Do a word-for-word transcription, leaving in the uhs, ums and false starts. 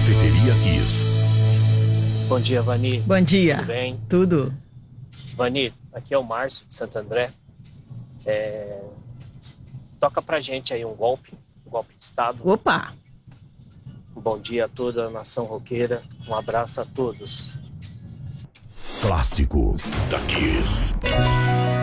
Cafeteria Kiss. Bom dia, Vani. Bom dia. Tudo bem? Tudo. Vani, aqui é o Márcio de Santo André. É... Toca pra gente aí um golpe, um golpe de Estado. Opa! Um bom dia a toda a nação roqueira. Um abraço a todos. Clássicos da Kiss.